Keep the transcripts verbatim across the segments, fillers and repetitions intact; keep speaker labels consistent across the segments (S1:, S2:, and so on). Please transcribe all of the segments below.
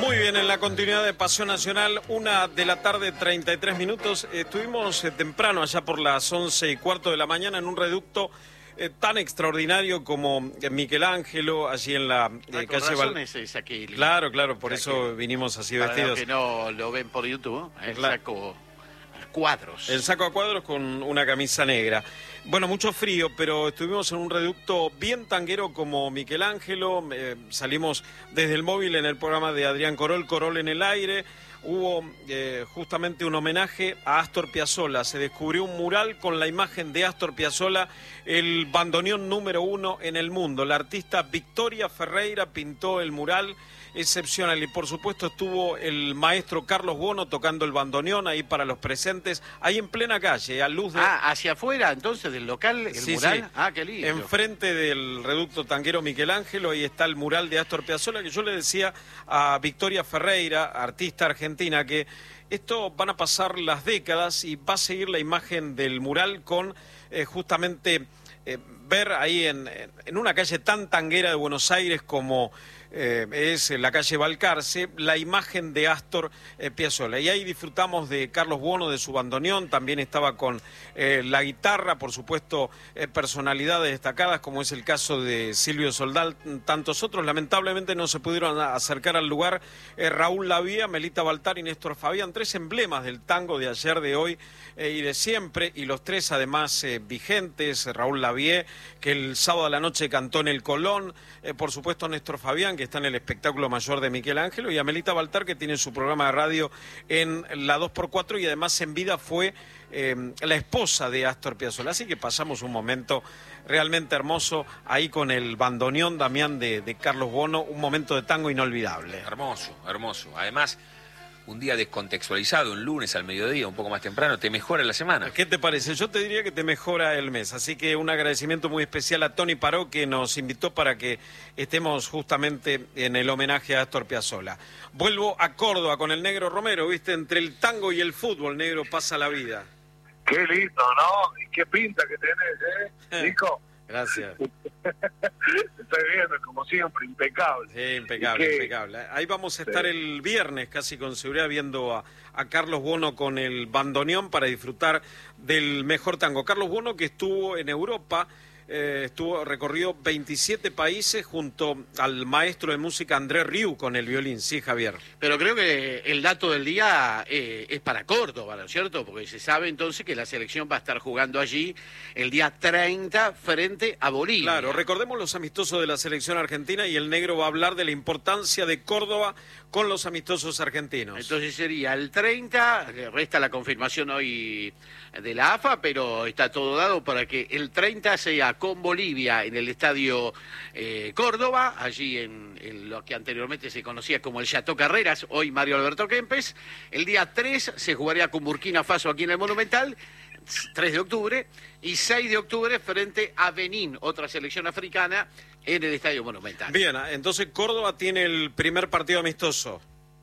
S1: Muy bien, en la continuidad de Pasión Nacional, una de la tarde, treinta y tres minutos. Estuvimos eh, temprano, allá por las once y cuarto de la mañana, en un reducto eh, tan extraordinario como eh, Michelangelo, allí en la eh,
S2: ah,
S1: calle Val...
S2: es, es aquí,
S1: Claro, claro, por
S2: aquí,
S1: eso vinimos así
S2: para
S1: vestidos.
S2: Los que no lo ven por YouTube, el
S1: claro.
S2: saco a cuadros.
S1: El saco a cuadros con una camisa negra. Bueno, mucho frío, pero estuvimos en un reducto bien tanguero como Michelangelo. Eh, salimos desde el móvil en el programa de Adrián Corol, Corol en el aire. Hubo eh, justamente un homenaje a Astor Piazzolla. Se descubrió un mural con la imagen de Astor Piazzolla, el bandoneón número uno en el mundo. La artista Victoria Ferreira pintó el mural excepcional y por supuesto estuvo el maestro Carlos Buono tocando el bandoneón ahí para los presentes, ahí en plena calle, a luz de...
S2: Ah, hacia afuera entonces del local, el
S1: sí,
S2: mural.
S1: Sí.
S2: Ah, qué lindo.
S1: Enfrente del reducto tanguero Michelangelo, ahí está el mural de Astor Piazzolla, que yo le decía a Victoria Ferreira, artista argentina, que esto van a pasar las décadas y va a seguir la imagen del mural con eh, justamente eh, ver ahí en, en una calle tan tanguera de Buenos Aires como... Eh, es la calle Balcarce, la imagen de Astor eh, Piazzolla. Y ahí disfrutamos de Carlos Buono, de su bandoneón, también estaba con eh, la guitarra, por supuesto, eh, personalidades destacadas, como es el caso de Silvio Soldán, tantos otros. Lamentablemente no se pudieron acercar al lugar eh, Raúl Lavía, Melita Baltar y Néstor Fabián, tres emblemas del tango de ayer, de hoy eh, y de siempre, y los tres además eh, vigentes. Raúl Lavía, que el sábado a la noche cantó en el Colón, eh, por supuesto Néstor Fabián, que está en el espectáculo mayor de Michelangelo, y Amelita Baltar, que tiene su programa de radio en la dos por cuatro y además en vida fue eh, la esposa de Astor Piazzolla. Así que pasamos un momento realmente hermoso ahí con el bandoneón, Damián, de, de Carlos Buono, un momento de tango inolvidable.
S3: Hermoso, hermoso. Además, un día descontextualizado, un lunes al mediodía, un poco más temprano, te mejora la semana.
S1: ¿Qué te parece? Yo te diría que te mejora el mes. Así que un agradecimiento muy especial a Tony Paró, que nos invitó para que estemos justamente en el homenaje a Astor Piazzolla. Vuelvo a Córdoba con el Negro Romero, ¿viste? Entre el tango y el fútbol, Negro, pasa la vida.
S4: Qué lindo, ¿no? Y qué pinta que tenés, ¿eh, Nico?
S1: Gracias.
S4: Estoy viendo, como siempre, impecable.
S1: Sí, impecable,
S4: que...
S1: impecable. Ahí vamos a estar sí. el viernes, casi con seguridad, viendo a, a Carlos Buono con el bandoneón para disfrutar del mejor tango. Carlos Buono, que estuvo en Europa, eh, estuvo recorrió veintisiete países junto al maestro de música Andrés Rieu con el violín. Sí, Javier.
S2: Pero creo que el dato del día eh, es para Córdoba, ¿no es cierto? Porque se sabe entonces que la selección va a estar jugando allí el día treinta frente a Bolivia.
S1: Claro, recordemos los amistosos de la selección argentina y el Negro va a hablar de la importancia de Córdoba con los amistosos argentinos.
S2: Entonces sería el treinta, resta la confirmación hoy de la A F A, pero está todo dado para que el treinta sea con Bolivia en el estadio eh, Córdoba, allí en, en lo que anteriormente se conocía como el Chateau Carreras, hoy Mario Alberto Kempes. El día tres se jugaría con Burkina Faso aquí en el Monumental, tres de octubre, y seis de octubre frente a Benín, otra selección africana, en el Estadio Monumental.
S1: Bien, entonces Córdoba tiene el primer partido amistoso.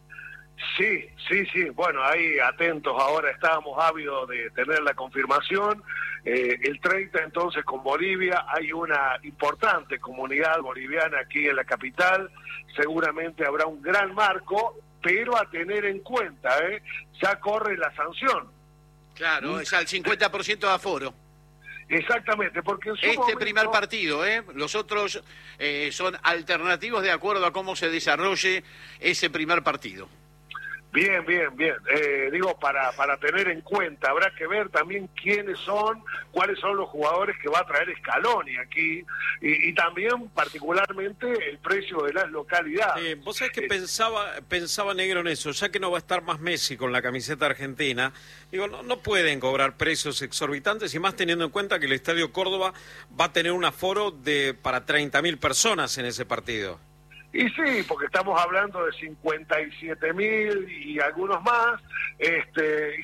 S4: Sí, sí, sí. Bueno, ahí atentos ahora, estábamos ávidos de tener la confirmación. Eh, el treinta entonces con Bolivia, hay una importante comunidad boliviana aquí en la capital, seguramente habrá un gran marco, pero a tener en cuenta, ¿eh? Ya corre la sanción.
S2: Claro, es al cincuenta por ciento de aforo.
S4: Exactamente, porque en su
S2: Este
S4: momento...
S2: primer partido, ¿eh? Los otros eh, son alternativos de acuerdo a cómo se desarrolle ese primer partido.
S4: Bien, bien, bien. Eh, digo, para, para tener en cuenta, habrá que ver también quiénes son, cuáles son los jugadores que va a traer Scaloni aquí, y, y también particularmente el precio de las localidades.
S1: Eh, Vos sabés que
S4: eh,
S1: pensaba, pensaba Negro en eso, ya que no va a estar más Messi con la camiseta argentina, digo, no, no pueden cobrar precios exorbitantes, y más teniendo en cuenta que el Estadio Córdoba va a tener un aforo de para treinta mil personas en ese partido.
S4: Y sí, porque estamos hablando de cincuenta y siete mil y algunos más, este, y sí,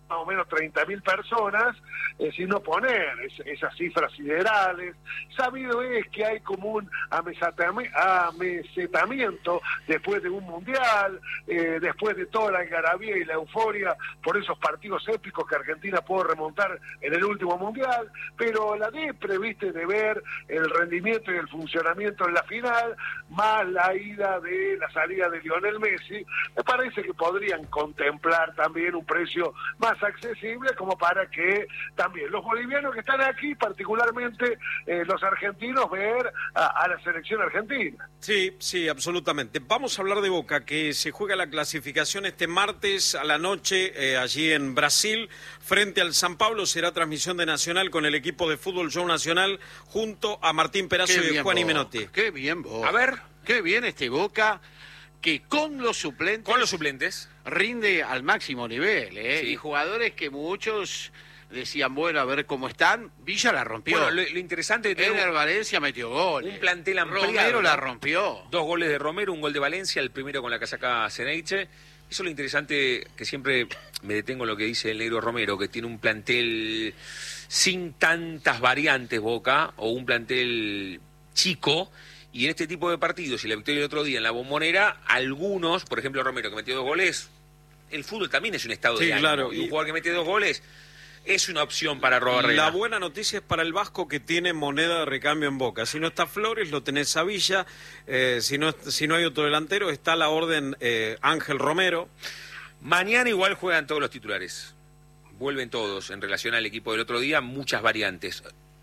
S4: más o menos treinta mil personas, eh, sino poner es, esas cifras siderales. Sabido es que hay como un amesatami- amesetamiento después de un mundial, eh, después de toda la algarabía y la euforia por esos partidos épicos que Argentina pudo remontar en el último mundial, pero la depre, viste, de ver el rendimiento y el funcionamiento en la final, más la ida de la salida de Lionel Messi, me parece que podrían contemplar también un precio más accesible como para que también los bolivianos que están aquí, particularmente eh, los argentinos, ver a, a la selección argentina.
S1: Sí, sí, absolutamente. Vamos a hablar de Boca, que se juega la clasificación este martes a la noche eh, allí en Brasil, frente al San Pablo. Será transmisión de Nacional con el equipo de fútbol Show Nacional junto a Martín Perazo y Juan y Menotti.
S2: Qué bien vos.
S3: A ver.
S2: Qué bien este Boca, que con los suplentes...
S3: Con los suplentes.
S2: Rinde al máximo nivel, ¿eh?
S3: Sí.
S2: Y jugadores que muchos decían, bueno, a ver cómo están. Villa la rompió.
S3: Bueno, lo, lo interesante de tener
S2: Eder Valencia metió goles.
S3: un plantel ampliado.
S2: Romero
S3: ¿no?
S2: la rompió.
S3: Dos goles de Romero, un gol de Valencia, el primero con la casaca Ceneice. Eso es lo interesante, que siempre me detengo en lo que dice el negro Romero, que tiene un plantel sin tantas variantes, Boca, o un plantel chico. Y en este tipo de partidos, y la victoria del otro día en la Bombonera, algunos, por ejemplo Romero, que metió dos goles, el fútbol también es un estado
S1: Sí,
S3: de ánimo.
S1: claro.
S3: Y un
S1: Y-
S3: jugador que mete dos goles es una opción para robar
S1: La buena noticia es para el Vasco, que tiene moneda de recambio en Boca. Si no está Flores, lo tenés a Villa. Eh, si, no, si no hay otro delantero, está la orden eh, Ángel Romero.
S3: Mañana igual juegan todos los titulares. Vuelven todos en relación al equipo del otro día, muchas variantes.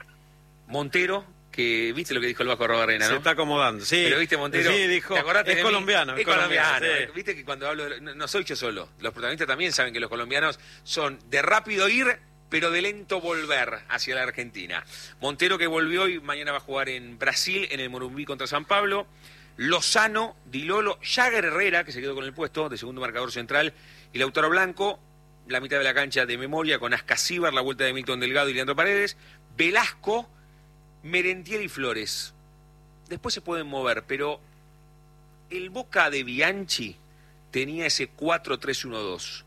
S3: Montero, que viste lo que dijo el Vasco Robarrena,
S1: Se
S3: ¿no?
S1: está acomodando. Sí,
S3: Pero viste Montero,
S1: sí, dijo,
S3: ¿te acordaste
S1: es
S3: de mí?
S1: colombiano.
S3: Es colombiano.
S1: sí.
S3: Viste que cuando hablo, de- no, no soy yo solo. Los protagonistas también saben que los colombianos son de rápido ir, pero de lento volver hacia la Argentina. Montero, que volvió y mañana va a jugar en Brasil, en el Morumbí contra San Pablo. Lozano, Dilolo, Jagger Herrera, que se quedó con el puesto de segundo marcador central, y Lautaro Blanco, la mitad de la cancha de memoria, con Ascasíbar, la vuelta de Milton Delgado y Leandro Paredes, Velasco, Merentiel y Flores. Después se pueden mover, pero el Boca de Bianchi tenía ese cuatro tres uno dos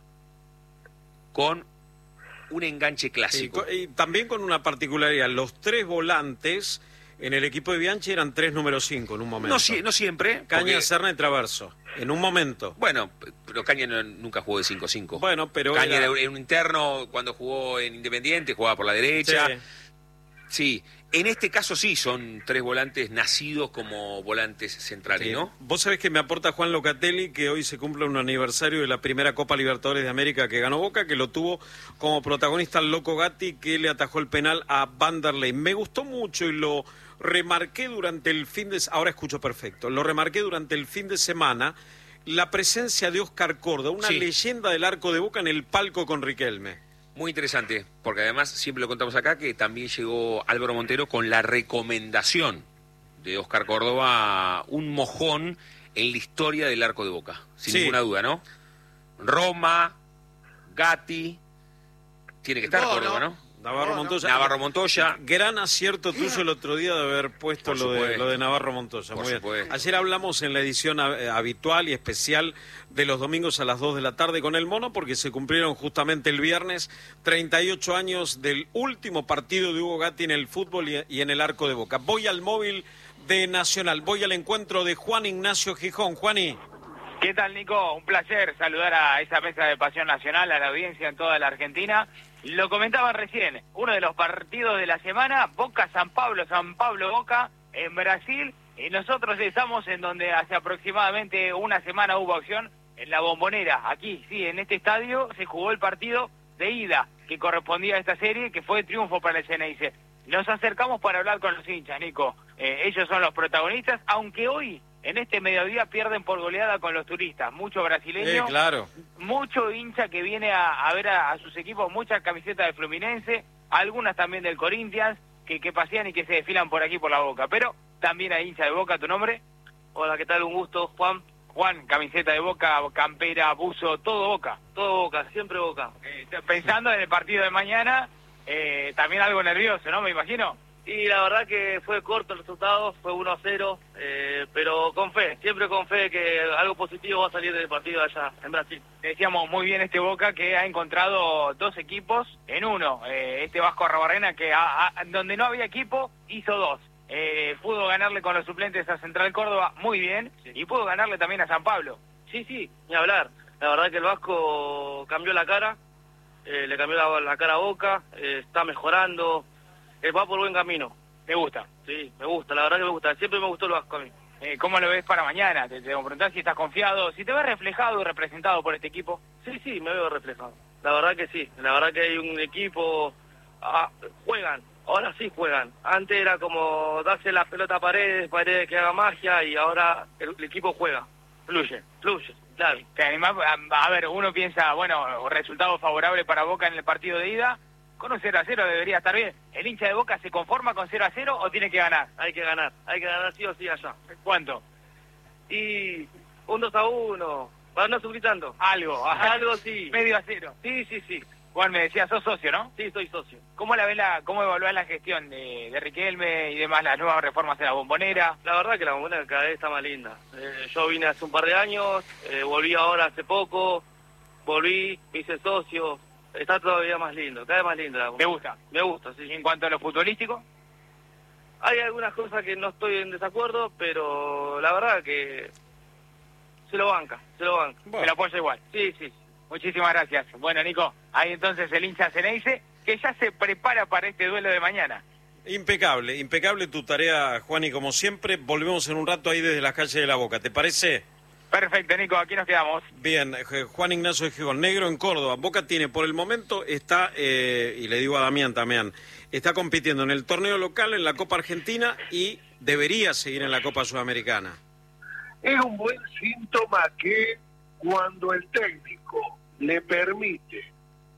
S3: con un enganche
S1: Sí,
S3: clásico.
S1: co- y también con una particularidad, los tres volantes en el equipo de Bianchi eran tres número cinco en un momento.
S3: no, si- no siempre.
S1: Caña,
S3: porque-
S1: Serna y Traverso, en un momento.
S3: Bueno, pero Caña no- nunca jugó de cinco cinco.
S1: Bueno, pero
S3: Caña
S1: era-
S3: era un interno cuando jugó en Independiente, jugaba por la derecha.
S1: Sí.
S3: Sí, en este caso sí, son tres volantes nacidos como volantes centrales,
S1: Sí.
S3: ¿no?
S1: Vos sabés que me aporta Juan Locatelli, que hoy se cumple un aniversario de la primera Copa Libertadores de América que ganó Boca, que lo tuvo como protagonista el Loco Gatti, que le atajó el penal a Vanderlei. Me gustó mucho y lo remarqué durante el fin de... Ahora escucho perfecto. Lo remarqué durante el fin de semana, la presencia de Oscar Córdoba, una
S3: Sí.
S1: leyenda del arco de Boca en el palco con Riquelme.
S3: Muy interesante, porque además siempre lo contamos acá, que también llegó Álvaro Montero con la recomendación de Oscar Córdoba, un mojón en la historia del arco de Boca, sin
S1: Sí.
S3: ninguna duda, ¿no? Roma, Gatti, tiene que estar
S2: No,
S3: Córdoba,
S2: no.
S3: ¿no?
S1: Navarro
S2: No, no.
S1: Montoya.
S3: Navarro Montoya.
S1: Gran acierto tuyo el otro día de haber puesto
S3: Por
S1: lo de,
S3: supuesto.
S1: lo de Navarro Montoya.
S3: Por
S1: Muy bien.
S3: supuesto.
S1: Ayer hablamos en la edición eh, habitual y especial de los domingos a las dos de la tarde con el Mono, porque se cumplieron justamente el viernes treinta y ocho años del último partido de Hugo Gatti en el fútbol y, y en el arco de Boca. Voy al móvil de Nacional, voy al encuentro de Juan Ignacio Gijón. Juani.
S5: ¿Qué tal, Nico? Un placer saludar a esa mesa de Pasión Nacional, a la audiencia en toda la Argentina. Lo comentaban recién, uno de los partidos de la semana, Boca-San Pablo, San Pablo-Boca en Brasil. Y nosotros estamos en donde hace aproximadamente una semana hubo acción en la Bombonera. Aquí, sí, en este estadio se jugó el partido de ida que correspondía a esta serie, que fue triunfo para el Ceneice. Nos acercamos para hablar con los hinchas, Nico. Eh, ellos son los protagonistas, aunque hoy, en este mediodía, pierden por goleada con los turistas. Mucho brasileño,
S1: Eh, claro.
S5: mucho hincha que viene a, a ver a, a sus equipos, muchas camisetas de Fluminense, algunas también del Corinthians, que, que pasean y que se desfilan por aquí por la Boca. Pero también hay hincha de Boca. ¿Tu nombre?
S6: Hola, ¿qué tal? Un gusto, Juan.
S5: Juan, camiseta de Boca, campera, buzo, todo Boca.
S6: Todo Boca, siempre Boca.
S5: Eh, pensando en el partido de mañana, eh, también algo nervioso, ¿no? Me imagino.
S6: Y la verdad que fue corto el resultado, fue uno a cero, eh, pero con fe, siempre con fe que algo positivo va a salir del partido allá en Brasil.
S5: Decíamos muy bien este Boca que ha encontrado dos equipos en uno. Eh, este Vasco Arrobarrena que a, a, donde no había equipo hizo dos. Eh, pudo ganarle con los suplentes a Central Córdoba muy bien, sí. Y pudo ganarle también a San Pablo.
S6: Sí, sí, ni hablar. La verdad que el Vasco cambió la cara, eh, le cambió la, la cara a Boca, eh, está mejorando. Va por buen camino.
S5: ¿Te gusta?
S6: Sí, me gusta, la verdad que me gusta. Siempre me gustó el Vasco a mí.
S5: Eh, ¿Cómo lo ves para mañana? Te, te preguntás si estás confiado, si te ves reflejado y representado por este equipo.
S6: Sí, sí, me veo reflejado. La verdad que sí. La verdad que hay un equipo... Ah, juegan, ahora sí juegan. Antes era como darse la pelota a Paredes, Paredes que haga magia, y ahora el, el equipo juega. Fluye, fluye, claro.
S5: ¿Te animás? A, a ver, uno piensa, bueno, resultado favorable para Boca en el partido de ida. Con un cero a cero debería estar bien. ¿El hincha de Boca se conforma con cero a cero o tiene que ganar?
S6: Hay que ganar, hay que ganar sí o sí allá.
S5: ¿Cuánto?
S6: Y un dos a uno, para no sufrir tanto.
S5: Algo,
S6: algo sí.
S5: Medio a cero.
S6: Sí, sí, sí.
S5: Juan, me decía, sos socio, ¿no?
S6: Sí, soy socio.
S5: ¿Cómo la ves la, cómo evaluás la gestión de, de Riquelme y demás, las nuevas reformas en la Bombonera?
S6: La verdad que la Bombonera cada vez está más linda. Eh, yo vine hace un par de años, eh, volví ahora hace poco, volví, me hice socio. Está todavía más lindo, cada vez más lindo.
S5: ¿Te gusta?
S6: Me gusta, sí.
S5: ¿Y en cuanto a lo futbolístico?
S6: Hay algunas cosas que no estoy en desacuerdo, pero la verdad que se lo banca, se lo banca.
S5: Bueno. Se lo apoya igual.
S6: Sí, sí.
S5: Muchísimas gracias. Bueno, Nico, ahí entonces el hincha Ceneice, que ya se prepara para este duelo de mañana.
S1: Impecable, impecable tu tarea, Juan, y como siempre, volvemos en un rato ahí desde las calles de La Boca, ¿te parece?
S5: Perfecto, Nico, aquí nos quedamos.
S1: Bien, Juan Ignacio de Gijón Negro en Córdoba. Boca tiene, por el momento, está, eh, y le digo a Damián también, está compitiendo en el torneo local, en la Copa Argentina, y debería seguir en la Copa Sudamericana.
S4: Es un buen síntoma que cuando el técnico le permite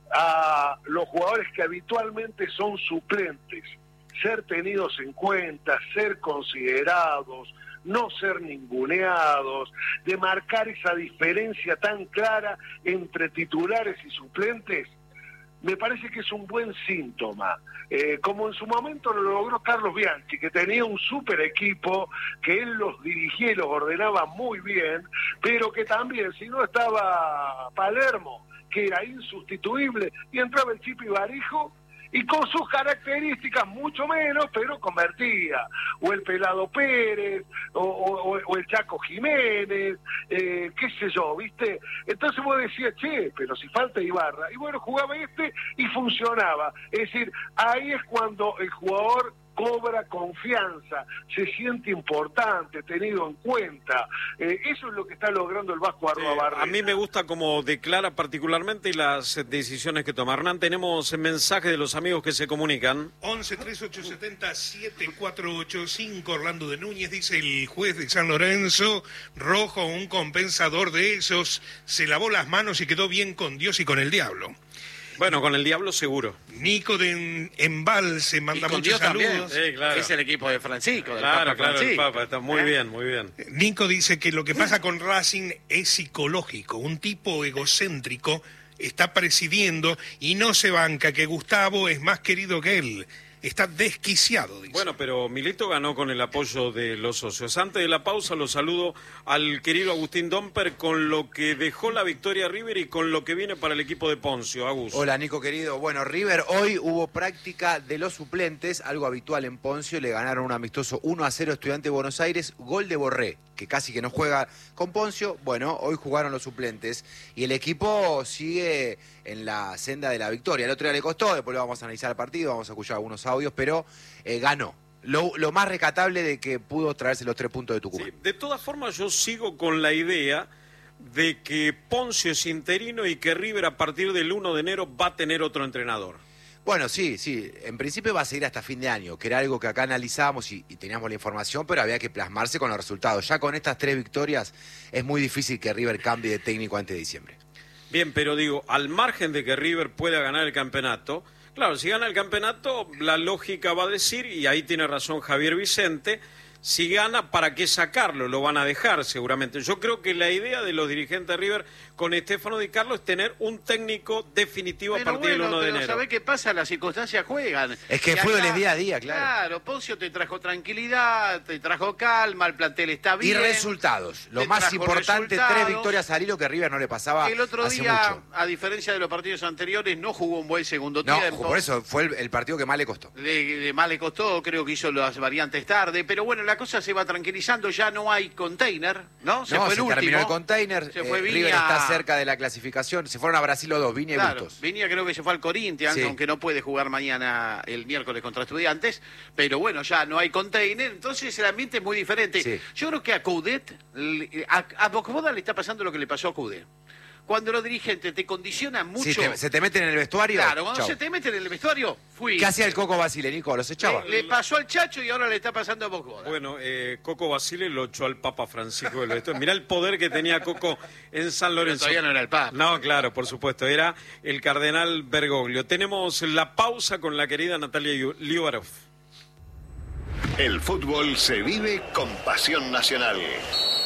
S4: a los jugadores que habitualmente son suplentes ser tenidos en cuenta, ser considerados, no ser ninguneados, de marcar esa diferencia tan clara entre titulares y suplentes, me parece que es un buen síntoma. Eh, como en su momento lo logró Carlos Bianchi, que tenía un super equipo, que él los dirigía y los ordenaba muy bien, pero que también, si no estaba Palermo, que era insustituible, y entraba el Chipi Barijo, y con sus características mucho menos, pero convertía, o el Pelado Pérez, o, o, o el Chaco Jiménez, eh, qué sé yo, ¿viste? Entonces vos decías, che, pero si falta Ibarra, y bueno, jugaba este y funcionaba, es decir, ahí es cuando el jugador cobra confianza, se siente importante, tenido en cuenta. Eh, eso es lo que está logrando el Vasco Arrobarrena.
S1: Eh, a mí me gusta cómo declara particularmente y las decisiones que toma. Hernán, tenemos mensajes de los amigos que se comunican.
S7: once, treinta y ocho, setenta, setenta y cuatro ochenta y cinco, Orlando de Núñez, dice el juez de San Lorenzo, Rojo, un compensador de esos, se lavó las manos y quedó bien con Dios y con el diablo.
S1: Bueno, con el diablo seguro.
S7: Nico de Embalse manda muchos
S2: Dios
S7: saludos.
S1: Sí, claro.
S2: Es el equipo de Francisco, del
S1: Claro,
S2: Papa
S1: claro, el
S2: Francisco.
S1: Papa, está muy
S2: ¿Eh?
S1: bien, muy bien.
S7: Nico dice que lo que pasa con Racing es psicológico. Un tipo egocéntrico está presidiendo y no se banca que Gustavo es más querido que él. Está desquiciado, dice.
S1: Bueno, pero Milito ganó con el apoyo de los socios. Antes de la pausa los saludo al querido Agustín Domper con lo que dejó la victoria River y con lo que viene para el equipo de Poncio. Agus.
S8: Hola, Nico querido. Bueno, River, hoy hubo práctica de los suplentes, algo habitual en Poncio. Le ganaron un amistoso uno a cero Estudiante de Buenos Aires, gol de Borré, que casi que no juega con Poncio. Bueno, hoy jugaron los suplentes y el equipo sigue en la senda de la victoria. El otro día le costó, después lo vamos a analizar el partido, vamos a escuchar algunos audios, pero eh, ganó. Lo, lo más rescatable de que pudo traerse los tres puntos de Tucumán.
S1: Sí, de todas formas, yo sigo con la idea de que Poncio es interino y que River a partir del uno de enero va a tener otro entrenador.
S8: Bueno, sí, sí. En principio va a seguir hasta fin de año, que era algo que acá analizábamos y, y teníamos la información, pero había que plasmarse con los resultados. Ya con estas tres victorias es muy difícil que River cambie de técnico antes de diciembre.
S1: Bien, pero digo, al margen de que River pueda ganar el campeonato, claro, si gana el campeonato, la lógica va a decir, y ahí tiene razón Javier Vicente, si gana, ¿para qué sacarlo? Lo van a dejar seguramente. Yo creo que la idea de los dirigentes de River con Stefano Di Carlo es tener un técnico definitivo
S2: pero
S1: a partir
S2: bueno,
S1: del uno de
S2: pero
S1: enero.
S2: ¿sabés qué pasa? Las circunstancias juegan.
S8: Es que el
S2: Y
S8: fútbol
S2: acá-
S8: es día a día, claro.
S2: Claro, Poncio te trajo tranquilidad, te trajo calma, el plantel está
S8: Y
S2: bien.
S8: resultados. Lo
S2: te
S8: más
S2: trajo
S8: importante,
S2: resultados.
S8: tres victorias al hilo que River no le pasaba
S2: El otro
S8: hace
S2: día,
S8: mucho.
S2: a diferencia de los partidos anteriores, no jugó un buen segundo
S8: No,
S2: tiempo.
S8: por eso fue el, el partido que más le costó.
S2: Le, le- más le costó, creo que hizo las variantes tarde, pero bueno, la cosa se va tranquilizando, ya no hay container, ¿no? Se
S8: no,
S2: fue
S8: se
S2: el último.
S8: terminó el container,
S2: Se fue
S8: eh,
S2: Viña-
S8: River está cerca de la clasificación, se fueron a Brasil los dos, Viña y
S2: Claro,
S8: Bustos.
S2: Viña creo que se fue al Corinthians,
S8: Sí.
S2: aunque no puede jugar mañana el miércoles contra Estudiantes, pero bueno, ya no hay container, entonces el ambiente es muy diferente.
S8: Sí.
S2: Yo creo que a Coudet, le- a, a Bocomoda le está pasando lo que le pasó a Coudet. Cuando los dirigentes te condicionan mucho...
S8: Si te- se te meten en el vestuario,
S2: Claro, cuando
S8: chau.
S2: se te meten en el vestuario, fui.
S8: ¿Qué hacía el Coco Basile, Nico? ¿Los echaba?
S2: Le, le pasó al Chacho y ahora le está pasando a Bocomoda.
S1: Bueno, eh, Coco Basile lo echó al Papa Francisco del Vestuario. Mirá el poder que tenía Coco en San Lorenzo.
S2: todavía no era el Papa.
S1: No, claro, por supuesto, era el cardenal Bergoglio. Tenemos la pausa con la querida Natalia Liubarov.
S9: El fútbol se vive con pasión nacional.